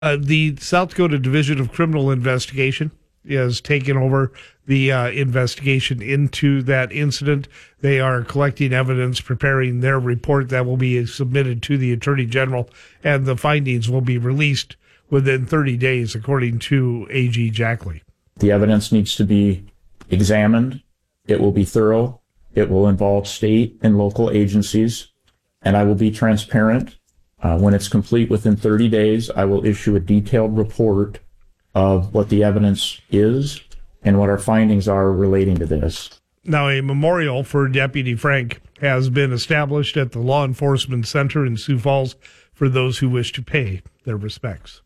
The South Dakota Division of Criminal Investigation has taken over the investigation into that incident. They are collecting evidence, preparing their report that will be submitted to the Attorney General, and the findings will be released within 30 days, according to AG Jackley. The evidence needs to be examined. It will be thorough. It will involve state and local agencies, and I will be transparent. When it's complete within 30 days, I will issue a detailed report of what the evidence is and what our findings are relating to this. Now, a memorial for Deputy Frank has been established at the Law Enforcement Center in Sioux Falls for those who wish to pay their respects.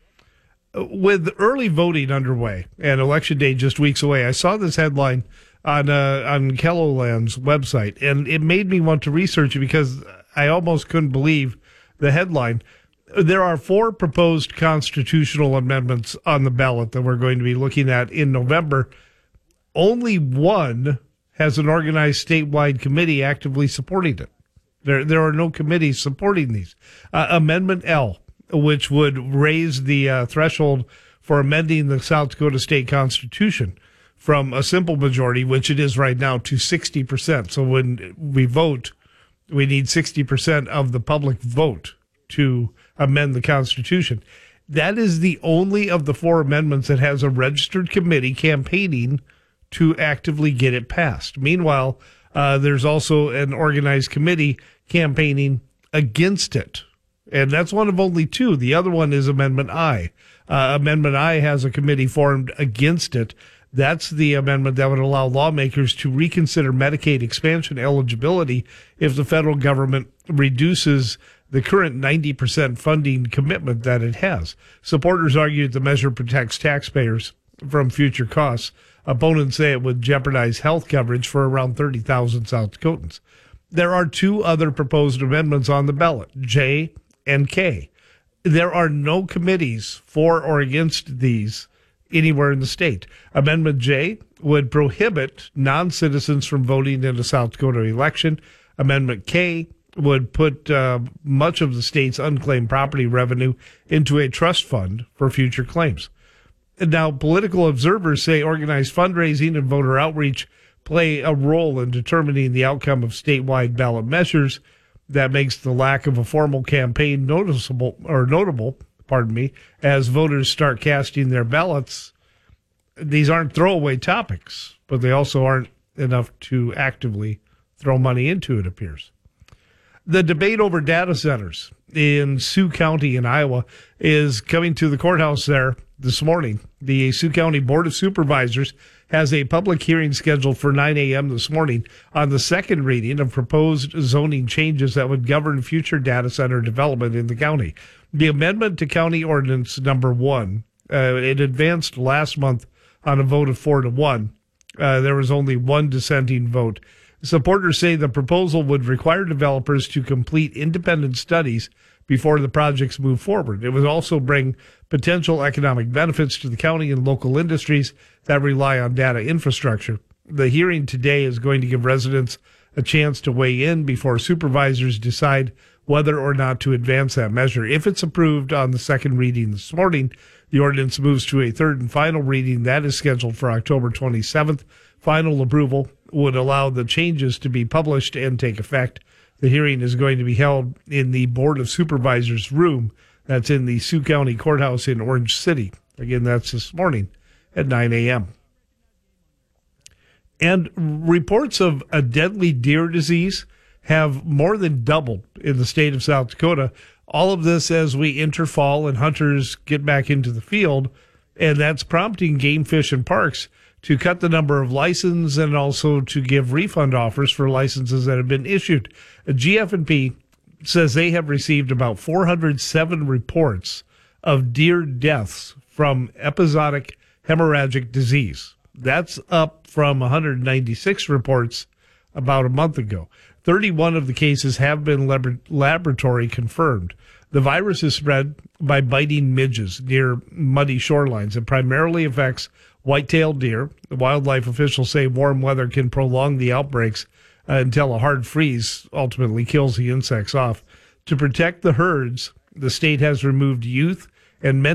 With early voting underway and Election Day just weeks away, I saw this headline on KELOLAND's website, and it made me want to research it because I almost couldn't believe the headline. There are 4 proposed constitutional amendments on the ballot that we're going to be looking at in November. Only one has an organized statewide committee actively supporting it. There are no committees supporting these. Amendment L, which would raise the threshold for amending the South Dakota State Constitution from a simple majority, which it is right now, to 60%. So when we vote, we need 60% of the public vote to amend the Constitution. That is the only of the 4 amendments that has a registered committee campaigning to actively get it passed. Meanwhile, there's also an organized committee campaigning against it. And that's one of only 2. The other one is Amendment I. Amendment I has a committee formed against it. That's the amendment that would allow lawmakers to reconsider Medicaid expansion eligibility if the federal government reduces the current 90% funding commitment that it has. Supporters argue that the measure protects taxpayers from future costs. Opponents say it would jeopardize health coverage for around 30,000 South Dakotans. There are 2 other proposed amendments on the ballot, J and K. There are no committees for or against these anywhere in the state. Amendment J would prohibit non-citizens from voting in a South Dakota election. Amendment K would put much of the state's unclaimed property revenue into a trust fund for future claims. And now, political observers say organized fundraising and voter outreach play a role in determining the outcome of statewide ballot measures. That makes the lack of a formal campaign notable, as voters start casting their ballots. These aren't throwaway topics, but they also aren't enough to actively throw money into, it appears. The debate over data centers in Sioux County in Iowa is coming to the courthouse there this morning. The Sioux County Board of Supervisors has a public hearing scheduled for 9 a.m. this morning on the second reading of proposed zoning changes that would govern future data center development in the county. The amendment to County Ordinance Number 1, it advanced last month on a vote of 4-1. There was only one dissenting vote. Supporters say the proposal would require developers to complete independent studies before the projects move forward. It would also bring potential economic benefits to the county and local industries that rely on data infrastructure. The hearing today is going to give residents a chance to weigh in before supervisors decide whether or not to advance that measure. If it's approved on the second reading this morning, the ordinance moves to a third and final reading. That is scheduled for October 27th. Final approval would allow the changes to be published and take effect. The hearing is going to be held in the Board of Supervisors room. That's in the Sioux County Courthouse in Orange City. Again, that's this morning at 9 a.m. And reports of a deadly deer disease have more than doubled in the state of South Dakota. All of this as we enter fall and hunters get back into the field, and that's prompting Game Fish and Parks to cut the number of licenses and also to give refund offers for licenses that have been issued. GF&P says they have received about 407 reports of deer deaths from episodic hemorrhagic disease. That's up from 196 reports about a month ago. 31 of the cases have been laboratory confirmed. The virus is spread by biting midges near muddy shorelines. It primarily affects white-tailed deer. The wildlife officials say warm weather can prolong the outbreaks until a hard freeze ultimately kills the insects off. To protect the herds, the state has removed youth and